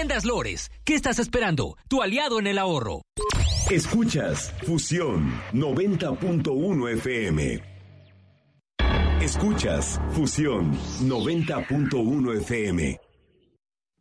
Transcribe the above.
Tiendas Lores. ¿Qué estás esperando? Tu aliado en el ahorro. Escuchas Fusión 90.1 FM. Escuchas Fusión 90.1 FM.